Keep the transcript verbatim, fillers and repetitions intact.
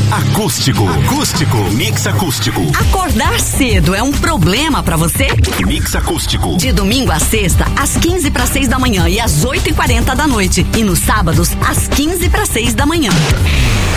Acústico. Acústico. Mix acústico. Acordar cedo é um problema pra você? Mix acústico. De domingo a sexta, às quinze para seis da manhã e às oito e quarenta da noite. E nos sábados, às quinze para seis da manhã.